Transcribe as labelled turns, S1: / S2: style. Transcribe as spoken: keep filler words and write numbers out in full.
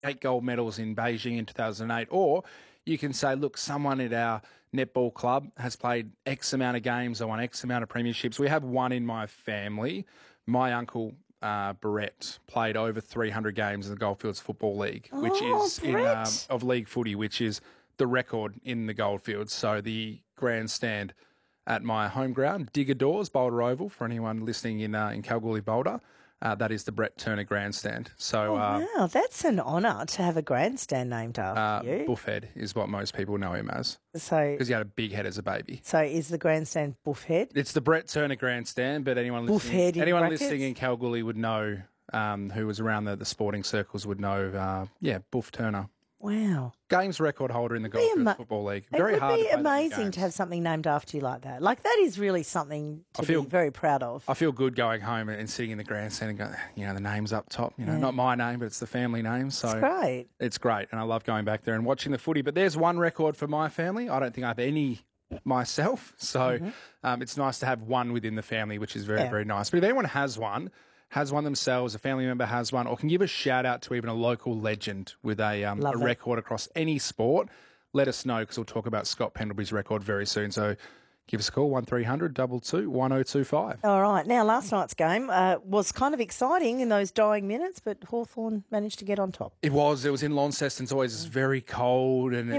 S1: eight gold medals in Beijing in two thousand eight, or you can say, look, someone at our netball club has played X amount of games, I won X amount of premierships. We have one in my family. My uncle, uh, Brett, played over three hundred games in the Goldfields Football League,
S2: Oh,
S1: which is in um,
S2: Brett.
S1: of league footy, which is the record in the Goldfields. So the grandstand at my home ground, Digger Doors, Boulder Oval, for anyone listening in uh, in Kalgoorlie, Boulder. Uh, that is the Brett Turner grandstand. So,
S2: Oh,
S1: uh,
S2: wow, that's an honour to have a grandstand named after
S1: uh,
S2: you.
S1: Buffhead is what most people know him as,
S2: So,
S1: because he had a big head as a baby.
S2: so is the grandstand Buffhead?
S1: It's the Brett Turner grandstand, but anyone
S2: Buffhead
S1: listening,
S2: in
S1: anyone
S2: brackets?
S1: listening in Kalgoorlie would know, um, who was around the, the sporting circles would know, uh, yeah, Buff Turner.
S2: Wow.
S1: Games record holder in the
S2: It'd be
S1: Goldfields
S2: ama-
S1: Football League.
S2: It
S1: Very
S2: would
S1: hard
S2: be
S1: to play that many
S2: amazing
S1: games.
S2: to have something named after you like that. Like, that is really something to
S1: I feel-
S2: be very proud of.
S1: I feel good going home and sitting in the grandstand and going, you know, the name's up top. You know, not my name, but it's the family name. So
S2: It's great.
S1: It's great, and I love going back there and watching the footy. But there's one record for my family. I don't think I have any myself, so um, it's nice to have one within the family, which is very,
S2: Yeah.
S1: very nice. But if anyone has one, has one themselves, a family member has one, or can give a shout out to even a local legend with a, um, a
S2: Love it.
S1: record across any sport, let us know, because we'll talk about Scott Pendlebury's record very soon. So give us a call, one three hundred two two one oh two five.
S2: All right. Now, last night's game uh, was kind of exciting in those dying minutes, but Hawthorn managed to get on top.
S1: It was. It was in Launceston. It's always very cold and